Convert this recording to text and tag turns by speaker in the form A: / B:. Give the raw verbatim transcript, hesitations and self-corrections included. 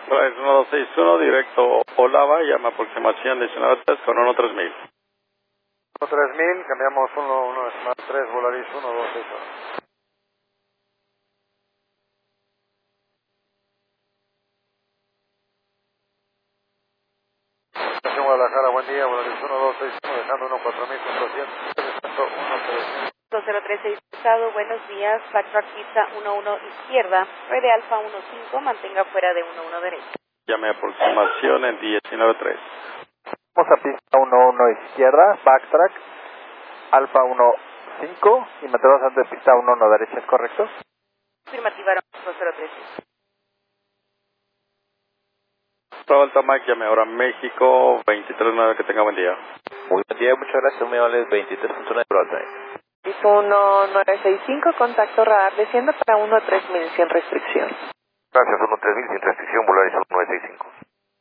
A: Traes uno dos seis uno, directo Olava, llama aproximación diecinueve tres con uno tres mil.
B: uno tres mil, cambiamos uno uno más tres, Volaris uno dos seis uno. Estación Guadalajara, buen día, Volaris uno dos seis uno, dejando uno cuatro mil cuatrocientos, descenso uno tres.
C: dos cero tres seis pesado, buenos días, Backtrack pista uno uno izquierda, red de Alfa uno cinco, mantenga fuera de uno uno derecha.
A: Llame aproximación en diecinueve tres.
B: Vamos a pista uno uno izquierda, backtrack, Alfa uno cinco y mantenemos antes de pista uno uno derecha, ¿es correcto?
C: Afirmativa dos cero tres seis.
A: Bravo Alta Mike, llame ahora México veintitrés nueve, que tenga buen día.
D: Muy buen día, muchas gracias, muy amables, veintitrés punto nueve Broadway.
C: uno nueve seis cinco, contacto radar, descienda para uno tres mil sin restricción.
B: Gracias, uno tres mil sin restricción.